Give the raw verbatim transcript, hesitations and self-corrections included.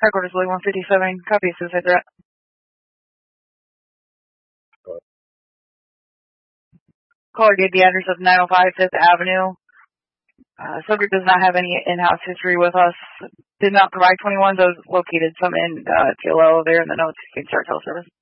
Headquarters, Willie one fifty-seven, copy, suicide threat. Caller gave the address of nine oh five Fifth Avenue. Uh, subject does not have any in-house history with us. Did not provide twenty-ones. Those located some in uh, T L O there in the notes. You can start teleservice.